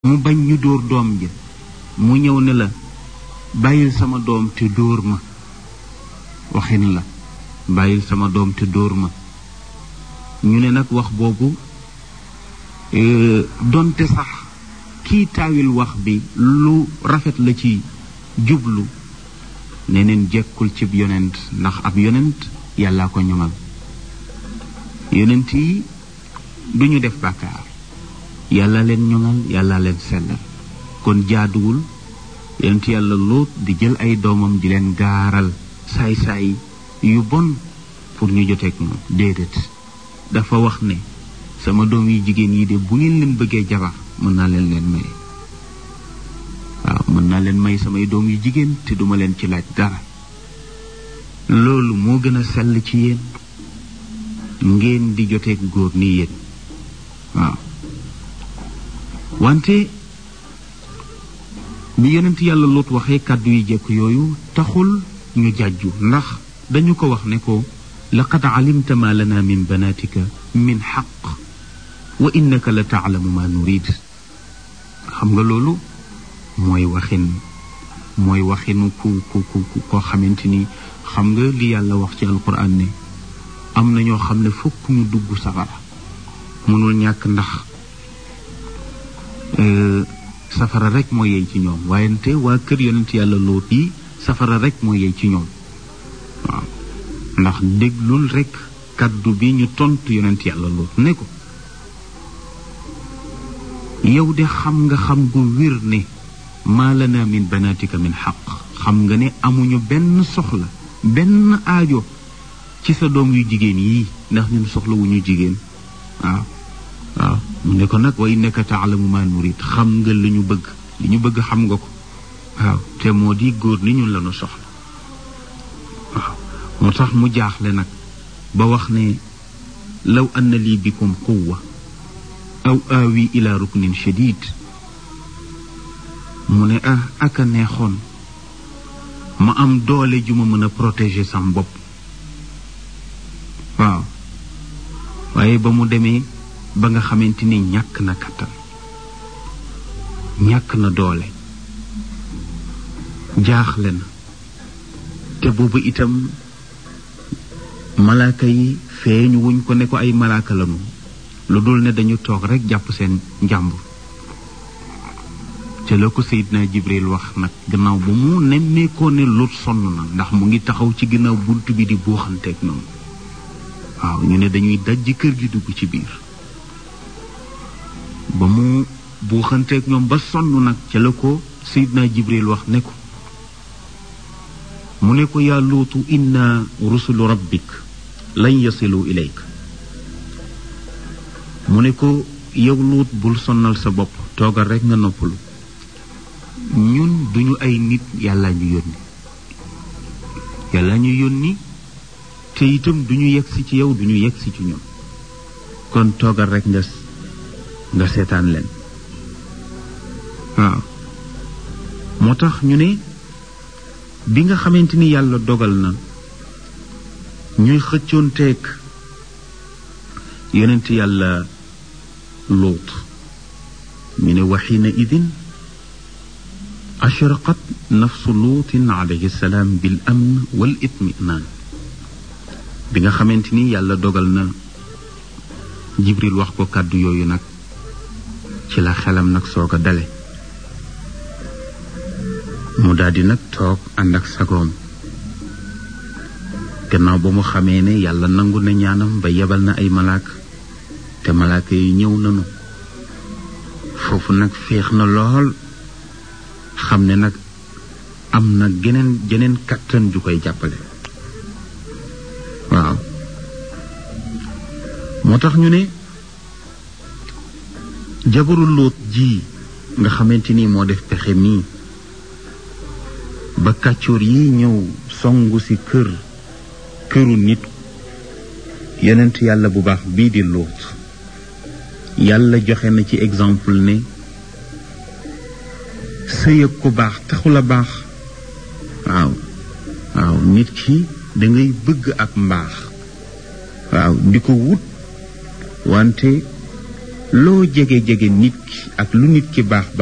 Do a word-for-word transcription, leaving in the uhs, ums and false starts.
mu bañ ñu dóor doom ji mu ñëw ne la bàyyil sama doom te dóor ma waxin la bàyyil sama doom te dóor ma ñu ne nag wax boobu donte sax kii taawil wax bi lu rafet la ci jublu neneen jekkul cib yonent ndax ab yonent yàllaa ko ñoŋal yonent yi duñu def bàkkaar yàlla leen ñoŋal yàlla leen sellal kon jaaduwul yonent yàlla Luut di jël ay doomam di leen gaaral saay-saay yu bon pour ñu joteeg moom déedéet dafa wax ne sama doom yi jigéen yi de bu ngeen leen bëggee jabar mën naa leen leen may waaw mën naa leen may samay doom yu jigéen te duma leen ci laaj dara loolu moo gën a sell ci yéen ngeen di joteeg góor ni yéen waaw wante bi yonent yàlla Luut waxee kàddu yi jekk yooyu taxul ñu jàjju ndax dañu ko wax ne ko laqad alimta ma lana min banatika min xaq wa innaka la taalamu ma nurid xam nga loolu mooy waxin mooy waxinu ku ku ku koo xamante ni xam nga li yàlla wax ci alquran ne am na ñoo xam ne fokk ñu dugg safara mënul ñàkk ndax safara rek moo yey ci ñoom waayante waa kër yonent yàlla Luut yi safara rek moo yey ci ñoom waaw ndax déglul rek kaddu bi ñu tontu yonent yàlla Luut ne ko yow de xam nga xam gu wér ne maa lana min banatika min xaq xam nga ne amuñu benn soxla benn aajo ci sa doom yu jigéen yii ndax ñun soxla wu ñu jigéen waaw waaw mu ne ko nag wa innaka taalamu ma nurid xam nga li ñu bëgg li ñu bëgg xam nga ko waaw te moo di góor ni ñun lañu soxla waaw moo tax mu jaaxle nag ba wax ne law anna lii bikum quwwa aw aawi ila ruknin shadid mu ne ah aka neexoon ma am doole ju ma mën a protéger sam bopp waaw waaye ba mu demee ba nga xamante ni ñàkk na kattan ñàkk na doole jaaxle na te boobu itam malaaka yi feeñu wuñ ko ne ko ay malaaka lañu lu dul ne dañu toog rekk jàpp seen njàmbur te la ko Seydina Jibril wax nag gannaaw ba mu nemmeekoo ne Luut sonn na ndax mu ngi taxaw ci ginnaaw bunt bi di buuxanteeg noonu waaw ñu ne dañuy dajji kër gi dugg ci biir ba mu buuxanteeg ñoom ba sonn nag ca la ko Seydina Jibril wax ne ko mu ne ko yaa Luutu inna rusulu rabbik lan yasilu ilayk mu ne ko yow Luut bul sonnal sa bopp toogal rekk nga noppalu ñun duñu ay nit yàlla ñu yónni yàlla ñu yónni te itam duñu yegsi ci yow duñu yegsi ci ñun kon toogal rekk nga nga seetaan leen waaw moo tax ñu ne bi nga xamante ni yàlla dogal na ñuy xëccoonteeg yonent yàlla Luut ñu ne waxiina idin ashraqat nafsu luutin alayhi salaam bil amn wal itminaan bi nga xamante ni yàlla dogal na Jibril wax ko kàddu yooyu nag ci la xelam nag soog a dale mu daldi nag toog ànd ak sagoom gannaaw ba mu xamee ne yàlla nangu na ñaanam ba yebal na ay malaaka te malaaka yi ñëw nanu foofu nag féex na lool xam ne nag am na geneen geneen kàttan ju koy jàppale waaw moo tax ñu ne jabaru Luut ji nga xamante ni moo def pexe mii ba kàccoor yi ñëw songu ci kër këru nit yonent yàlla bu baax bii di Luut yàlla joxe na ci exemple ne sëy ak ku baax taxul a baax waaw waaw nit ki dangay bëgg ak mbaax waaw di ko wut wante loo jege jege nit ki ak lu nit ki baax